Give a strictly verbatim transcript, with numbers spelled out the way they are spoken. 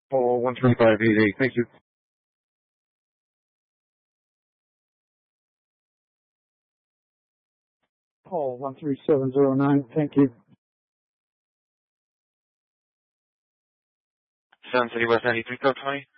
Call one three five eight eight. Thank you. Call one three seven zero nine. Thank you. Sun City West ninety-three, code twenty.